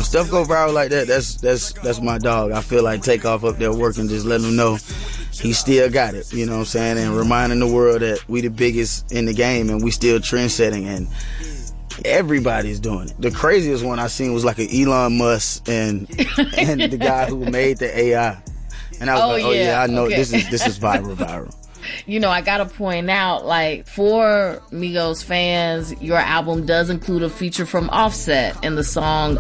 when stuff go viral like that, that's my dog. I feel like Takeoff up there working, just letting him know he still got it, you know what I'm saying, and reminding the world that we the biggest in the game and we still trend setting, and everybody's doing it. The craziest one I seen was like an Elon Musk and the guy who made the AI, and I was I know this is viral. You know, I gotta point out, like, for Migos fans, your album does include a feature from Offset in the song